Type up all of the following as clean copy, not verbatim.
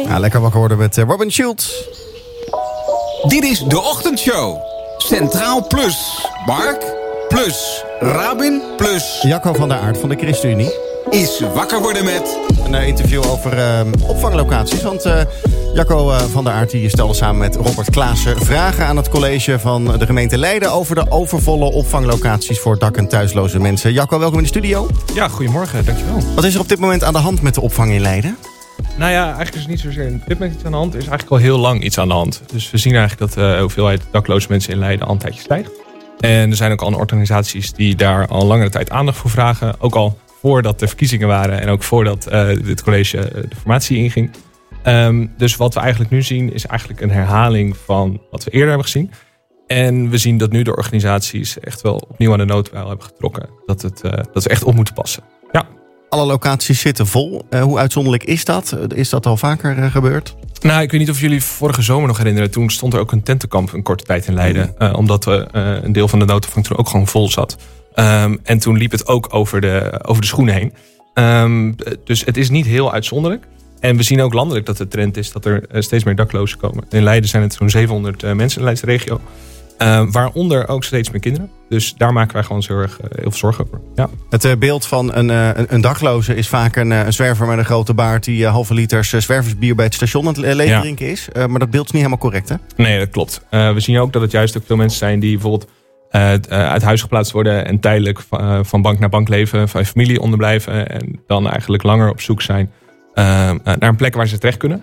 Ja, lekker wakker worden met Robin Schultz. Dit is de ochtendshow. Centraal Plus. Mark Plus. Rabin Plus. Jacco van der Aart van de ChristenUnie. Is wakker worden met... Een interview over opvanglocaties. Want Jacco van der Aart die stelde samen met Robert Klaassen vragen aan het college van de gemeente Leiden over de overvolle opvanglocaties voor dak- en thuisloze mensen. Jacco, welkom in de studio. Ja, goedemorgen, dankjewel. Wat is er op dit moment aan de hand met de opvang in Leiden? Nou ja, eigenlijk is er niet zozeer op dit moment iets aan de hand. Er is eigenlijk al heel lang iets aan de hand. Dus we zien eigenlijk dat de hoeveelheid dakloze mensen in Leiden al een tijdje stijgt. En er zijn ook al organisaties die daar al langere tijd aandacht voor vragen. Ook al voordat de verkiezingen waren en ook voordat het college de formatie inging. Dus wat we eigenlijk nu zien is eigenlijk een herhaling van wat we eerder hebben gezien. En we zien dat nu de organisaties echt wel opnieuw aan de noodbijl hebben getrokken. Dat we echt op moeten passen. Ja. Alle locaties zitten vol. Hoe uitzonderlijk is dat? Is dat al vaker gebeurd? Nou, ik weet niet of jullie vorige zomer nog herinneren. Toen stond er ook een tentenkamp een korte tijd in Leiden. Omdat een deel van de noodopvang toen ook gewoon vol zat. En toen liep het ook over de schoenen heen. Dus het is niet heel uitzonderlijk. En we zien ook landelijk dat de trend is dat er steeds meer daklozen komen. In Leiden zijn het zo'n 700 mensen in de Leidse regio. Waaronder ook steeds meer kinderen. Dus daar maken wij gewoon heel veel zorgen over. Ja. Het beeld van een dakloze is vaak een zwerver met een grote baard die halve liters zwerversbier bij het station aan het leeg drinken is. Maar dat beeld is niet helemaal correct, hè? Nee, dat klopt. We zien ook dat het juist ook veel mensen zijn die bijvoorbeeld uit huis geplaatst worden en tijdelijk van bank naar bank leven, van familie onderblijven en dan eigenlijk langer op zoek zijn naar een plek waar ze terecht kunnen.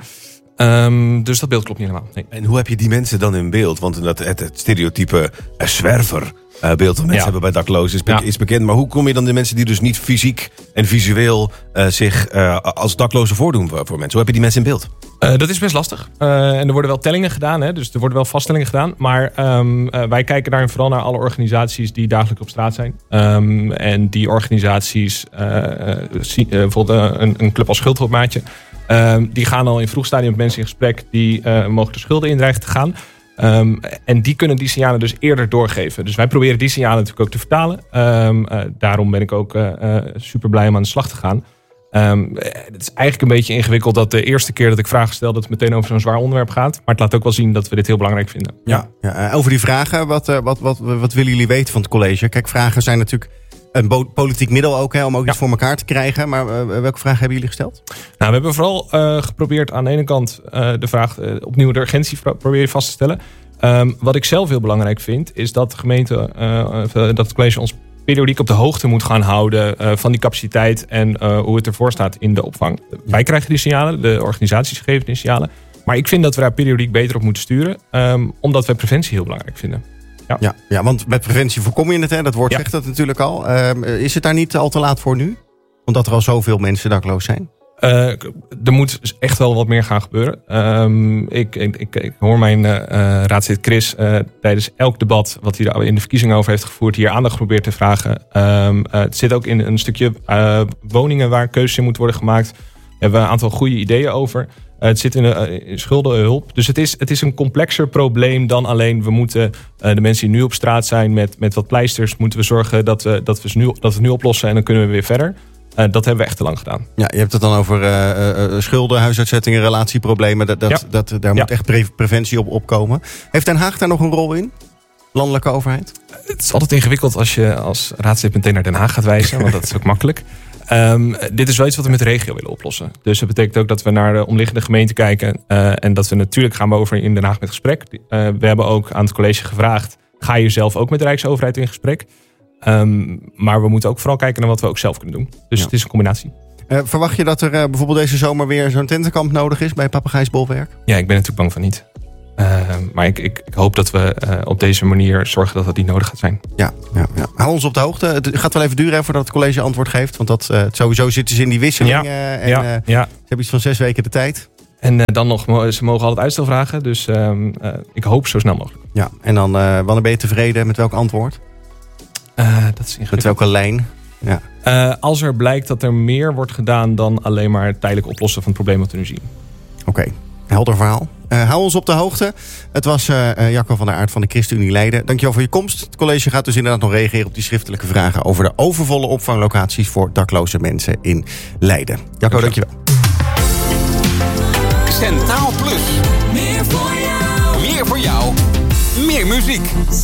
Dus dat beeld klopt niet helemaal. Nee. En hoe heb je die mensen dan in beeld? Want het stereotype zwerver beeld dat mensen hebben bij daklozen is bekend. Maar hoe kom je dan de mensen die dus niet fysiek en visueel zich als daklozen voordoen voor mensen? Hoe heb je die mensen in beeld? Dat is best lastig. En er worden wel tellingen gedaan. Hè? Dus er worden wel vaststellingen gedaan. Maar wij kijken daarin vooral naar alle organisaties die dagelijks op straat zijn. En die organisaties, bijvoorbeeld een club als Schuldhulpmaatje. Die gaan al in vroeg stadium met mensen in gesprek die mogelijk de schulden in dreigen te gaan. En die kunnen die signalen dus eerder doorgeven. Dus wij proberen die signalen natuurlijk ook te vertalen. Daarom ben ik ook super blij om aan de slag te gaan. Het is eigenlijk een beetje ingewikkeld dat de eerste keer dat ik vragen stel dat het meteen over zo'n zwaar onderwerp gaat. Maar het laat ook wel zien dat we dit heel belangrijk vinden. Ja. Over die vragen, wat willen jullie weten van het college? Kijk, vragen zijn natuurlijk een politiek middel ook, om ook iets voor elkaar te krijgen. Maar welke vragen hebben jullie gesteld? Nou, we hebben vooral geprobeerd aan de ene kant de vraag opnieuw de urgentie proberen vast te stellen. Wat ik zelf heel belangrijk vind, is dat de gemeente, dat het college ons periodiek op de hoogte moet gaan houden van die capaciteit en hoe het ervoor staat in de opvang. Wij krijgen die signalen, de organisaties geven die signalen. Maar ik vind dat we daar periodiek beter op moeten sturen, omdat wij preventie heel belangrijk vinden. Ja, want met preventie voorkom je het, hè? Dat woord zegt dat natuurlijk al. Is het daar niet al te laat voor nu? Omdat er al zoveel mensen dakloos zijn? Er moet echt wel wat meer gaan gebeuren. Ik hoor mijn raadslid Chris tijdens elk debat wat hij er in de verkiezingen over heeft gevoerd hier aandacht probeert te vragen. Het zit ook in een stukje woningen waar keuzes in moeten worden gemaakt. Daar hebben we een aantal goede ideeën over. Het zit in schuldenhulp. Dus het is een complexer probleem dan alleen we moeten de mensen die nu op straat zijn met wat pleisters moeten we zorgen dat we het nu oplossen en dan kunnen we weer verder. Dat hebben we echt te lang gedaan. Ja, je hebt het dan over schulden, huisuitzettingen, relatieproblemen. Daar moet echt preventie op komen. Heeft Den Haag daar nog een rol in? Landelijke overheid? Het is altijd ingewikkeld als je als raadslid meteen naar Den Haag gaat wijzen. Want dat is ook makkelijk. Dit is wel iets wat we met de regio willen oplossen. Dus dat betekent ook dat we naar de omliggende gemeenten kijken. En dat we natuurlijk gaan we over in Den Haag met gesprek. We hebben ook aan het college gevraagd. Ga je zelf ook met de Rijksoverheid in gesprek? Maar we moeten ook vooral kijken naar wat we ook zelf kunnen doen. Dus het is een combinatie. Verwacht je dat er bijvoorbeeld deze zomer weer zo'n tentenkamp nodig is bij Papegaaisbolwerk? Ja, ik ben natuurlijk bang van niet. Maar ik hoop dat we op deze manier zorgen dat dat niet nodig gaat zijn. Ja. Hou ons op de hoogte. Het gaat wel even duren voordat het college antwoord geeft. Want sowieso zitten ze in die wisseling. Ze hebben iets van 6 weken de tijd. En dan nog, ze mogen altijd uitstel vragen. Dus ik hoop zo snel mogelijk. Ja, en dan wanneer ben je tevreden met welk antwoord? Dat is ingewikkeld. Met welke lijn? Ja. Als er blijkt dat er meer wordt gedaan dan alleen maar tijdelijk oplossen van het probleem wat we nu zien. Oké. Helder verhaal. Hou ons op de hoogte. Het was Jacco van der Aart van de ChristenUnie Leiden. Dankjewel voor je komst. Het college gaat dus inderdaad nog reageren op die schriftelijke vragen over de overvolle opvanglocaties voor dakloze mensen in Leiden. Jacco, dankjewel. Centraal Plus. Meer voor jou. Meer voor jou. Meer muziek.